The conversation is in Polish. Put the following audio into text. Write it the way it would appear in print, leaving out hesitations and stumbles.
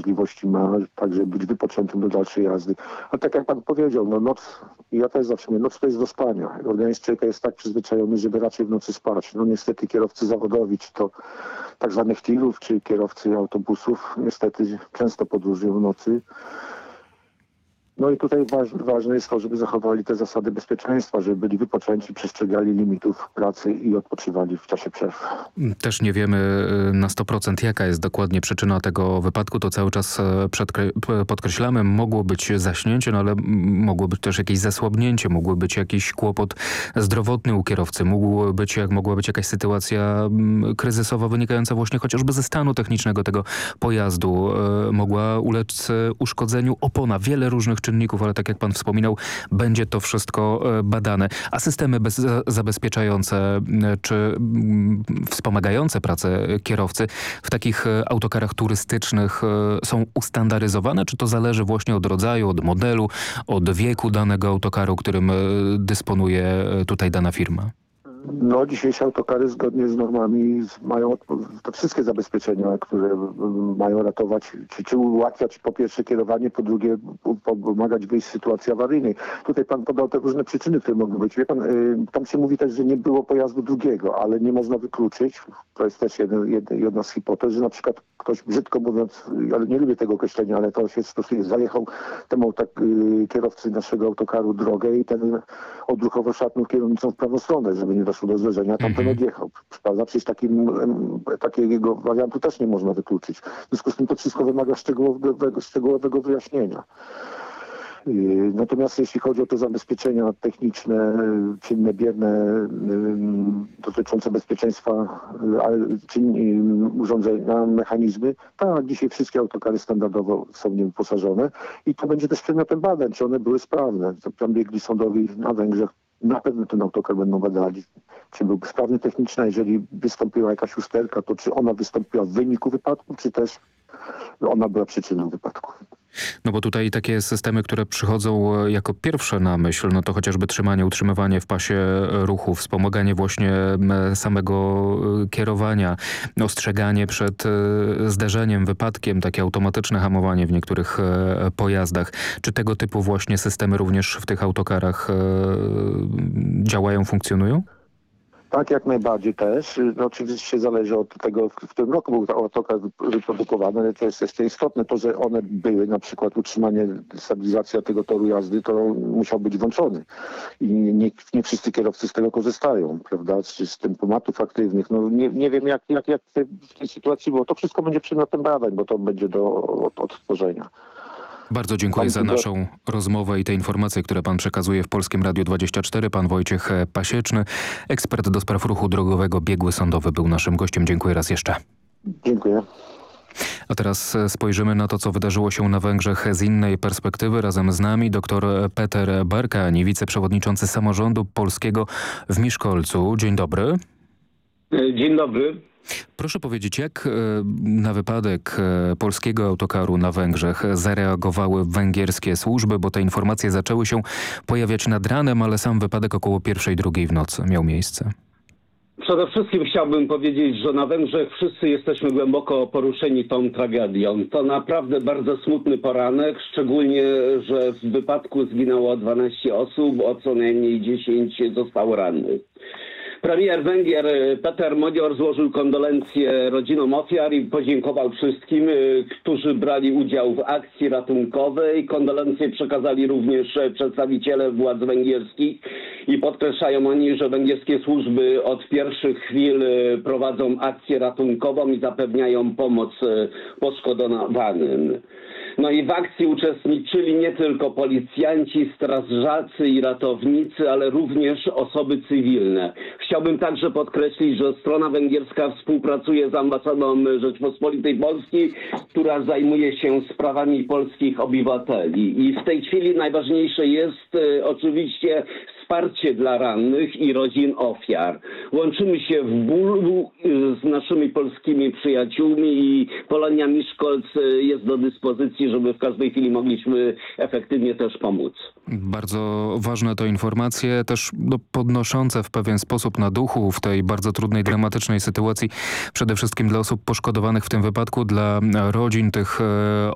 możliwości ma, tak żeby być wypoczętym do dalszej jazdy. A tak jak pan powiedział, no noc, ja też zawsze mówię, noc to jest do spania. Organizm człowieka jest tak przyzwyczajony, żeby raczej w nocy spać. No niestety kierowcy zawodowi, czy to tak zwanych tirów, czy kierowcy autobusów, niestety często podróżują w nocy. No i tutaj ważne jest to, żeby zachowali te zasady bezpieczeństwa, żeby byli wypoczęci, przestrzegali limitów pracy i odpoczywali w czasie przerw. Też nie wiemy na 100% jaka jest dokładnie przyczyna tego wypadku. To cały czas podkreślamy. Mogło być zaśnięcie, no ale mogło być też jakieś zasłabnięcie, mógł być jakiś kłopot zdrowotny u kierowcy, mogła być jakaś sytuacja kryzysowa wynikająca właśnie chociażby ze stanu technicznego tego pojazdu. Mogła ulec uszkodzeniu opona. Wiele różnych czynników, ale tak jak pan wspominał, będzie to wszystko badane. A systemy zabezpieczające czy wspomagające pracę kierowcy w takich autokarach turystycznych są ustandaryzowane? Czy to zależy właśnie od rodzaju, od modelu, od wieku danego autokaru, którym dysponuje tutaj dana firma? No dzisiejsze autokary zgodnie z normami mają te wszystkie zabezpieczenia, które mają ratować, czy ułatwiać po pierwsze kierowanie, po drugie pomagać wyjść z sytuacji awaryjnej. Tutaj pan podał te różne przyczyny, które mogą być. Wie pan, tam się mówi też, że nie było pojazdu drugiego, ale nie można wykluczyć, to jest też jedna z hipotez, że na przykład ktoś, brzydko mówiąc, ale nie lubię tego określenia, ale to się stosuje, zajechał temu kierowcy naszego autokaru drogę i ten odruchowo szarpnął kierownicą w prawą stronę, żeby nie doszło do zderzenia, tamten odjechał. Prawda? Przecież takiego wariantu też nie można wykluczyć. W związku z tym to wszystko wymaga szczegółowego wyjaśnienia. Natomiast jeśli chodzi o te zabezpieczenia techniczne, czynne, bierne, dotyczące bezpieczeństwa urządzenia, mechanizmy, tak, dzisiaj wszystkie autokary standardowo są w nie wyposażone i to będzie też przedmiotem badań, czy one były sprawne. Tam biegli sądowi na Węgrzech na pewno ten autokar będą badali, czy był sprawny technicznie, jeżeli wystąpiła jakaś usterka, to czy ona wystąpiła w wyniku wypadku, czy też ona była przyczyną wypadku. No bo tutaj takie systemy, które przychodzą jako pierwsze na myśl, no to chociażby utrzymywanie w pasie ruchu, wspomaganie właśnie samego kierowania, ostrzeganie przed zderzeniem, wypadkiem, takie automatyczne hamowanie w niektórych pojazdach. Czy tego typu właśnie systemy również w tych autokarach działają, funkcjonują? Tak, jak najbardziej też. No, oczywiście zależy od tego, w którym roku był autokar wyprodukowany, ale to jest jeszcze istotne. To, że one były, na przykład utrzymanie, stabilizacja tego toru jazdy, to musiał być włączony. I nie wszyscy kierowcy z tego korzystają, prawda, z tempomatów aktywnych. No, nie wiem, jak w tej sytuacji było. To wszystko będzie przedmiotem badań, bo to będzie do odtworzenia. Bardzo dziękuję za naszą rozmowę i te informacje, które pan przekazuje w Polskim Radiu 24. Pan Wojciech Pasieczny, ekspert do spraw ruchu drogowego, biegły sądowy, był naszym gościem. Dziękuję raz jeszcze. Dziękuję. A teraz spojrzymy na to, co wydarzyło się na Węgrzech z innej perspektywy. Razem z nami dr Peter Barkani, wiceprzewodniczący Samorządu Polskiego w Miskolcu. Dzień dobry. Dzień dobry. Proszę powiedzieć, jak na wypadek polskiego autokaru na Węgrzech zareagowały węgierskie służby, bo te informacje zaczęły się pojawiać nad ranem, ale sam wypadek około 1:00–2:00 w nocy miał miejsce. Przede wszystkim chciałbym powiedzieć, że na Węgrzech wszyscy jesteśmy głęboko poruszeni tą tragedią. To naprawdę bardzo smutny poranek, szczególnie, że w wypadku zginęło 12 osób, a co najmniej 10 zostało rannych. Premier Węgier Peter Magyar złożył kondolencje rodzinom ofiar i podziękował wszystkim, którzy brali udział w akcji ratunkowej. Kondolencje przekazali również przedstawiciele władz węgierskich i podkreślają oni, że węgierskie służby od pierwszych chwil prowadzą akcję ratunkową i zapewniają pomoc poszkodowanym. No i w akcji uczestniczyli nie tylko policjanci, strażacy i ratownicy, ale również osoby cywilne. Chciałbym także podkreślić, że strona węgierska współpracuje z ambasadą Rzeczpospolitej Polskiej, która zajmuje się sprawami polskich obywateli. I w tej chwili najważniejsze jest oczywiście wsparcie dla rannych i rodzin ofiar. Łączymy się w bólu z naszymi polskimi przyjaciółmi i Polonia Miskolc jest do dyspozycji, żeby w każdej chwili mogliśmy efektywnie też pomóc. Bardzo ważne to informacje, też podnoszące w pewien sposób na duchu w tej bardzo trudnej, dramatycznej sytuacji. Przede wszystkim dla osób poszkodowanych w tym wypadku, dla rodzin tych